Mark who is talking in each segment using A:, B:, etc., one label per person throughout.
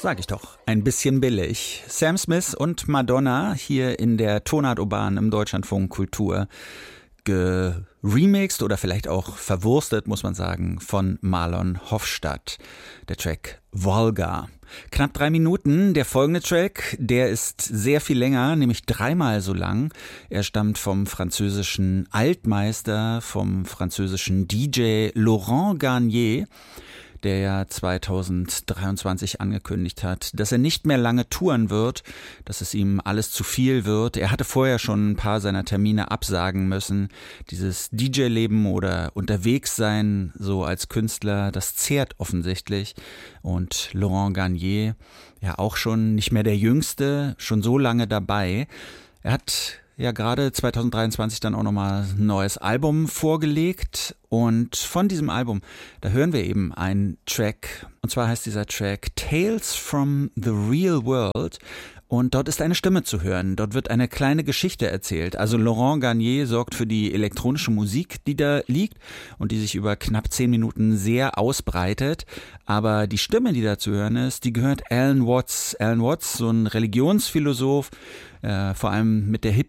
A: Sag ich doch, ein bisschen billig. Sam Smith und Madonna hier in der Tonart Urban im Deutschlandfunk Kultur geremixed oder vielleicht auch verwurstet, muss man sagen, von Marlon Hofstadt. Der Track Volga. Knapp 3 Minuten. Der folgende Track, der ist sehr viel länger, nämlich 3-mal so lang. Er stammt vom französischen Altmeister, vom französischen DJ Laurent Garnier, der ja 2023 angekündigt hat, dass er nicht mehr lange touren wird, dass es ihm alles zu viel wird. Er hatte vorher schon ein paar seiner Termine absagen müssen. Dieses DJ-Leben oder unterwegs sein, so als Künstler, das zehrt offensichtlich. Und Laurent Garnier, ja auch schon nicht mehr der Jüngste, schon so lange dabei. Er hat ja gerade 2023 dann auch nochmal ein neues Album vorgelegt und von diesem Album, da hören wir eben einen Track und zwar heißt dieser Track Tales from the Real World und dort ist eine Stimme zu hören, dort wird eine kleine Geschichte erzählt. Also Laurent Garnier sorgt für die elektronische Musik, die da liegt und die sich über knapp 10 Minuten sehr ausbreitet, aber die Stimme, die da zu hören ist, die gehört Alan Watts. Alan Watts, so ein Religionsphilosoph, vor allem mit der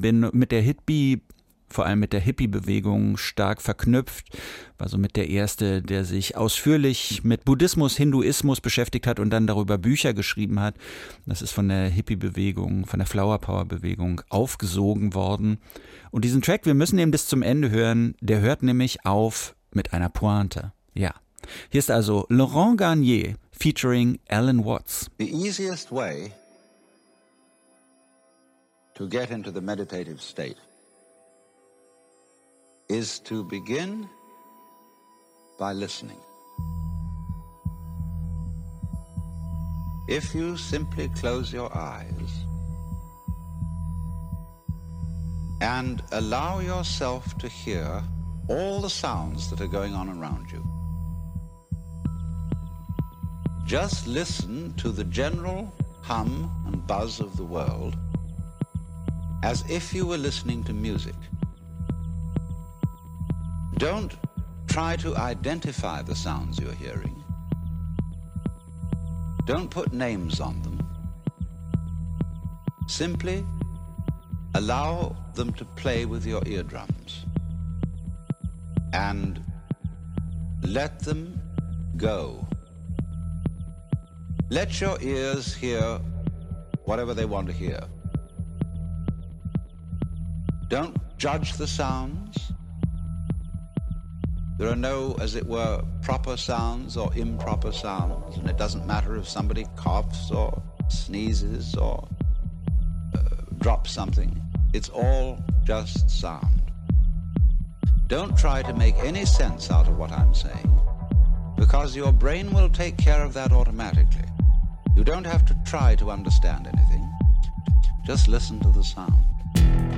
A: Hippie-Bewegung stark verknüpft, war somit der Erste, der sich ausführlich mit Buddhismus, Hinduismus beschäftigt hat und dann darüber Bücher geschrieben hat. Das ist von der Hippie-Bewegung, von der Flower-Power-Bewegung aufgesogen worden. Und diesen Track, wir müssen ihn bis zum Ende hören, der hört nämlich auf mit einer Pointe. Ja, hier ist also Laurent Garnier featuring Alan Watts.
B: The easiest way to get into the meditative state is to begin by listening. If you simply close your eyes and allow yourself to hear all the sounds that are going on around you, just listen to the general hum and buzz of the world as if you were listening to music. Don't try to identify the sounds you're hearing. Don't put names on them. Simply allow them to play with your eardrums and let them go. Let your ears hear whatever they want to hear. Don't judge the sounds. There are no, as it were, proper sounds or improper sounds, and it doesn't matter if somebody coughs or sneezes or drops something. It's all just sound. Don't try to make any sense out of what I'm saying, because your brain will take care of that automatically. You don't have to try to understand anything. Just listen to the sound.